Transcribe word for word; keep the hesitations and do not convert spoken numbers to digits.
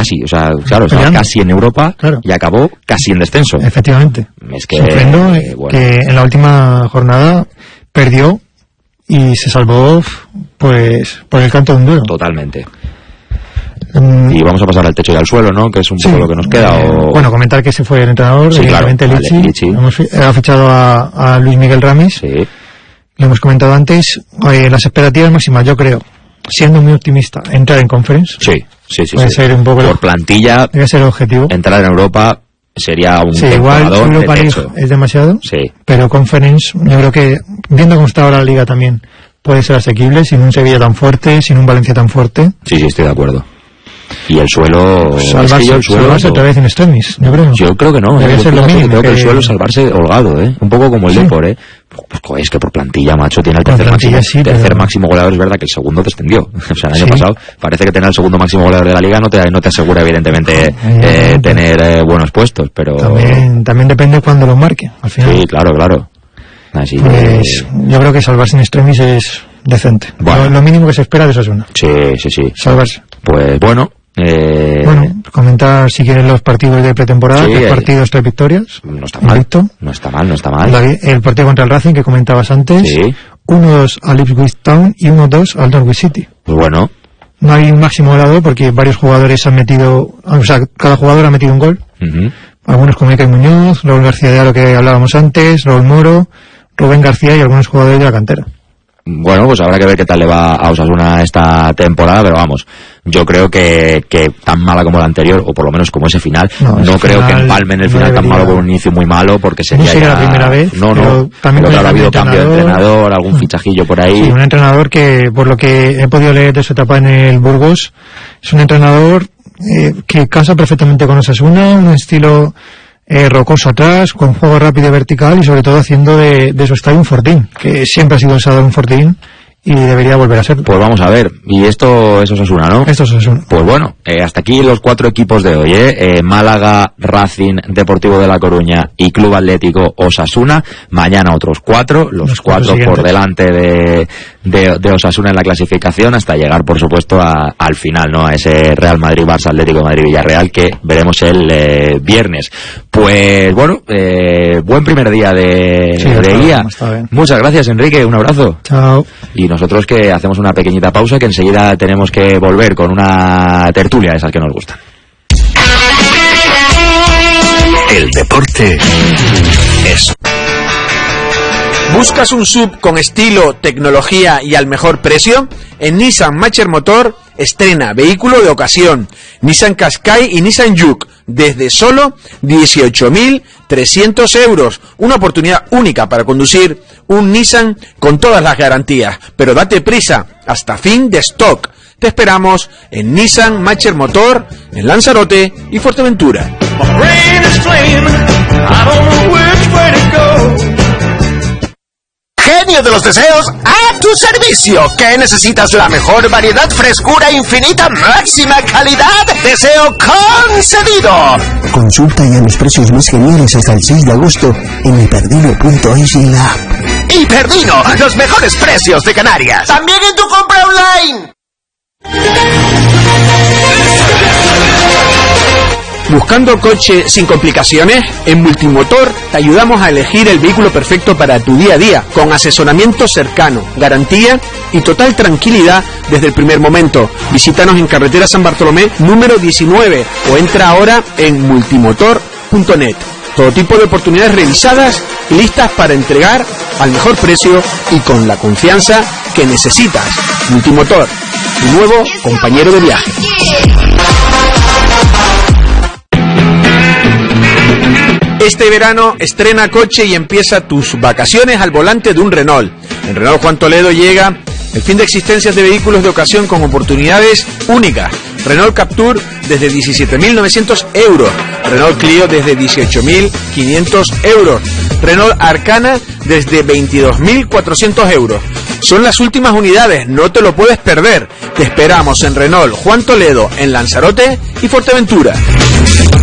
casi, o sea, claro, estaba casi en Europa, claro, y acabó casi en descenso. Efectivamente. Es que, sorprendo eh, bueno. que en la última jornada perdió y se salvó, pues, por el canto de un duelo. Totalmente. Um, y vamos a pasar al techo y al suelo, ¿no? Que es un sí, poco lo que nos queda. Eh, o... Bueno, comentar que ese fue el entrenador, sí, evidentemente claro, Lichi. vale, Lichi. Hemos ha fichado a, a Luis Miguel Ramis. Sí. Lo hemos comentado antes. Eh, las expectativas máximas, yo creo, siendo muy optimista, entrar en Conference. Sí, sí, sí. Puede sí. ser un poco... Por plantilla, debe ser el objetivo. Entrar en Europa sería un sí, igual Europa League es demasiado, sí, pero Conference, yo creo que, viendo cómo está ahora la Liga también, puede ser asequible, sin un Sevilla tan fuerte, sin un Valencia tan fuerte. Sí, sí, estoy de acuerdo. Y el suelo... Salvarse, es que yo el suelo salvarse otra vez en extremis, yo creo. Yo creo que no. Debe ¿eh? ser lo mínimo. Creo que... que el suelo salvarse holgado, ¿eh? Un poco como el sí. Depor, ¿eh? Pues es que por plantilla, macho, tiene el tercer, plantilla, máximo, sí, tercer pero... máximo goleador. Es verdad que el segundo descendió. O sea, el año sí. pasado parece que tener el segundo máximo goleador de la Liga no te, no te asegura, evidentemente, eh, tener eh, buenos puestos, pero... También, también depende cuando lo marque, al final. Sí, claro, claro. Así pues que... yo creo que salvarse en extremis es decente. Bueno. Lo, lo mínimo que se espera de Osasuna. Sí, sí, sí. Salvarse. Pues bueno... Eh... Bueno, comentar si quieren los partidos de pretemporada, sí, tres partidos, tres victorias. No está mal, invicto. no está mal, no está mal. La, el partido contra el Racing que comentabas antes, sí. uno dos al Ipswich Town y uno dos al Norwich City. Pues bueno. No hay un máximo goleador porque varios jugadores han metido, o sea, cada jugador ha metido un gol. Uh-huh. Algunos como Iker Muñoz, Raúl García de lo que hablábamos antes, Raúl Moro, Rubén García y algunos jugadores de la cantera. Bueno, pues habrá que ver qué tal le va a Osasuna esta temporada, pero vamos, yo creo que, que tan mala como la anterior, o por lo menos como ese final, no, ese no creo final, que empalmen el final no tan malo con un inicio muy malo, porque sería, no sería ya... la primera vez. No, no, también pero claro, ha habido cambio de entrenador, algún fichajillo por ahí. Sí, un entrenador que, por lo que he podido leer de su etapa en el Burgos, es un entrenador eh, que casa perfectamente con Osasuna, un estilo... Eh, rocoso atrás, con juego rápido y vertical y sobre todo haciendo de, de su estadio un fortín, que siempre ha sido usado un fortín y debería volver a ser. Pues vamos a ver, y esto es Osasuna, ¿no? Esto es Osasuna. Pues bueno, eh, hasta aquí los cuatro equipos de hoy, ¿eh? eh Málaga, Racing, Deportivo de La Coruña y Club Atlético Osasuna. Mañana otros cuatro, los, los cuatro, cuatro por delante de, de, de Osasuna en la clasificación, hasta llegar, por supuesto, a, al final, ¿no? A ese Real Madrid, Barça, Atlético de Madrid, Villarreal, que veremos el eh, viernes. Pues bueno, eh, buen primer día de, sí, de guía. Muchas gracias, Enrique, un abrazo. Chao. Y nosotros que hacemos una pequeñita pausa, que enseguida tenemos que volver con una tertulia de esas que nos gustan. El deporte es... ¿Buscas un S U V con estilo, tecnología y al mejor precio? En Nissan Matcher Motor estrena vehículo de ocasión, Nissan Qashqai y Nissan Juke, desde solo dieciocho mil trescientos euros. Una oportunidad única para conducir un Nissan con todas las garantías. Pero date prisa, hasta fin de stock. Te esperamos en Nissan Matcher Motor, en Lanzarote y Fuerteventura. Genio de los deseos, a tu servicio. ¿Qué necesitas? La mejor variedad, frescura infinita, máxima calidad. Deseo concedido. Consulta ya los precios más geniales hasta el seis de agosto en hiperdino punto es y en la app. Hiperdino, los mejores precios de Canarias. También en tu compra online. ¿Buscando coche sin complicaciones? En Multimotor te ayudamos a elegir el vehículo perfecto para tu día a día, con asesoramiento cercano, garantía y total tranquilidad desde el primer momento. Visítanos en carretera San Bartolomé número diecinueve o entra ahora en multimotor punto net. Todo tipo de oportunidades revisadas y listas para entregar al mejor precio y con la confianza que necesitas. Multimotor, tu nuevo compañero de viaje. Este verano estrena coche y empieza tus vacaciones al volante de un Renault. En Renault Juan Toledo llega el fin de existencias de vehículos de ocasión con oportunidades únicas. Renault Captur desde diecisiete mil novecientos euros. Renault Clio desde dieciocho mil quinientos euros. Renault Arcana desde veintidós mil cuatrocientos euros. Son las últimas unidades, no te lo puedes perder. Te esperamos en Renault Juan Toledo, en Lanzarote y Fuerteventura.